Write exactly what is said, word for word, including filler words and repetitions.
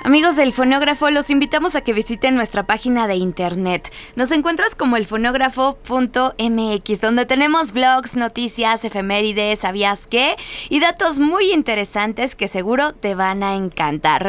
Amigos del Fonógrafo, los invitamos a que visiten nuestra página de internet. Nos encuentras como elfonógrafo punto m x, donde tenemos blogs, noticias, efemérides, ¿sabías qué? Y datos muy interesantes que seguro te van a encantar.